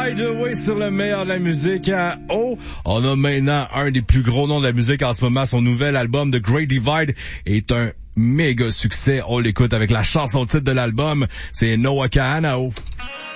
Hideaway sur le meilleur de la musique. Oh, on a maintenant un des plus gros noms de la musique en ce moment. Son nouvel album, The Great Divide, est un méga succès. On l'écoute avec la chanson titre de l'album. C'est Noah Kahanao.